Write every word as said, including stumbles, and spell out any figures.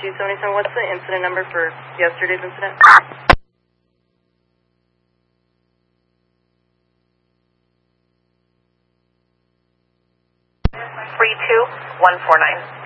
two seventy-seven. What's the incident number for yesterday's incident? three two one four nine.